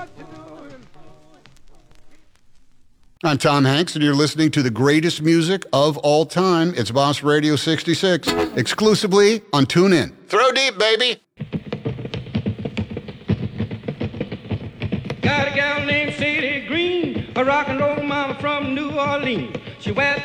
I'm Tom Hanks, and you're listening to the greatest music of all time. It's Boss Radio 66, exclusively on TuneIn. Throw deep, baby. Got a gal named Sadie Green, a rock and roll mama from New Orleans. She wears